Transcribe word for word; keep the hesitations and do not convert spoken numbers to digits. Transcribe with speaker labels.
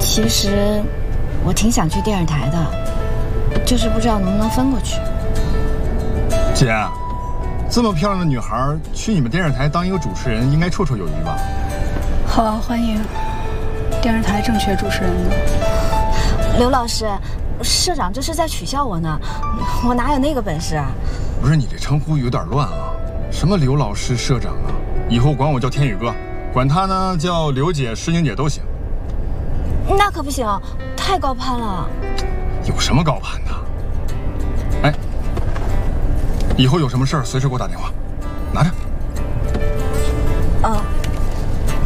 Speaker 1: 其实我挺想去电视台的，就是不知道能不能分过去。
Speaker 2: 姐，这么漂亮的女孩去你们电视台当一个主持人，应该绰绰有余吧？
Speaker 3: 好啊，欢迎。电视台正缺主持人呢。
Speaker 1: 刘老师，社长这是在取笑我呢，我哪有那个本事啊？
Speaker 2: 不是，你这称呼有点乱啊，什么刘老师、社长啊，以后管我叫天宇哥，管他呢叫刘姐、诗宁姐都行。
Speaker 1: 那可不行，太高攀了。
Speaker 2: 有什么高攀的？哎，以后有什么事儿随时给我打电话，拿着。
Speaker 1: 嗯。